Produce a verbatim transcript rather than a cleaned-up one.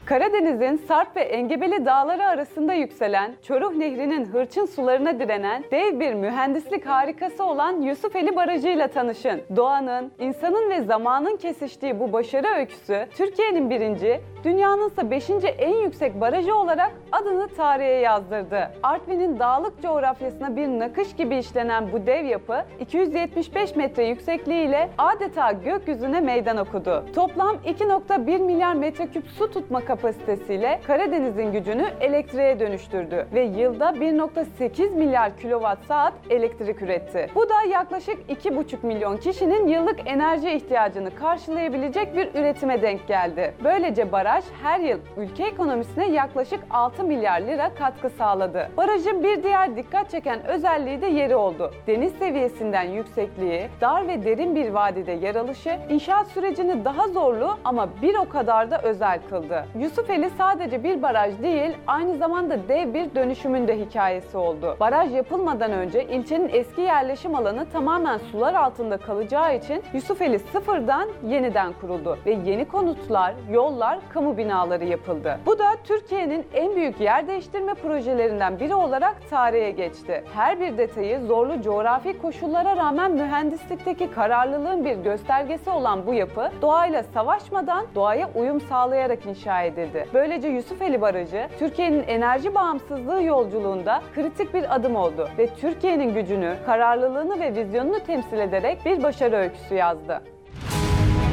Karadeniz'in Sarp ve Engebeli dağları arasında yükselen, Çoruh Nehri'nin hırçın sularına direnen dev bir mühendislik harikası olan Yusufeli Barajı ile tanışın. Doğanın, insanın ve zamanın kesiştiği bu başarı öyküsü, Türkiye'nin birinci, dünyanın ise beşinci en yüksek barajı olarak adını tarihe yazdırdı. Artvin'in dağlık coğrafyasına bir nakış gibi işlenen bu dev yapı, iki yüz yetmiş beş metre yüksekliğiyle adeta gökyüzüne meydan okudu. Toplam iki nokta bir milyar metreküp su tutma kapasitesiyle Karadeniz'in gücünü elektriğe dönüştürdü ve yılda bir nokta sekiz milyar kilowatt saat elektrik üretti. Bu da yaklaşık iki buçuk milyon kişinin yıllık enerji ihtiyacını karşılayabilecek bir üretime denk geldi. Böylece baraj her yıl ülke ekonomisine yaklaşık altı milyar lira katkı sağladı. Barajın bir diğer dikkat çeken özelliği de yeri oldu. Deniz seviyesinden yüksekliği, dar ve derin bir vadide yer alışı, inşaat sürecini daha zorlu ama bir o kadar da özel kıldı. Yusufeli sadece bir baraj değil, aynı zamanda dev bir dönüşümün de hikayesi oldu. Baraj yapılmadan önce ilçenin eski yerleşim alanı tamamen sular altında kalacağı için Yusufeli sıfırdan yeniden kuruldu ve yeni konutlar, yollar, kamu binaları yapıldı. Bu da Türkiye'nin en büyük yer değiştirme projelerinden biri olarak tarihe geçti. Her bir detayı zorlu coğrafi koşullara rağmen mühendislikteki kararlılığın bir göstergesi olan bu yapı, doğayla savaşmadan doğaya uyum sağlayarak inşa edildi. Böylece Yusufeli Barajı, Türkiye'nin enerji bağımsızlığı yolculuğunda kritik bir adım oldu ve Türkiye'nin gücünü, kararlılığını ve vizyonunu temsil ederek bir başarı öyküsü yazdı.